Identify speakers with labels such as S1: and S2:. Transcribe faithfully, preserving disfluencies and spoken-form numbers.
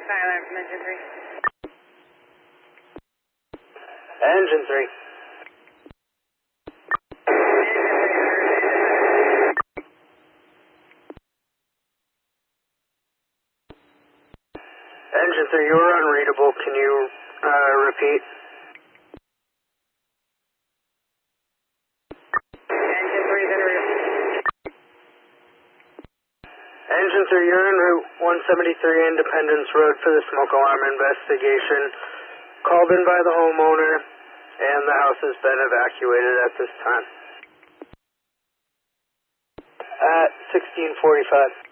S1: fire alarm from engine three.
S2: Engine three. Engine three, you were unreadable. Can you uh, repeat?
S1: Engine three is unreadable.
S2: Engine three, you're en route one seventy-three Independence Road for the smoke alarm investigation. Called in by the homeowner, and the house has been evacuated at this time. At sixteen forty-five.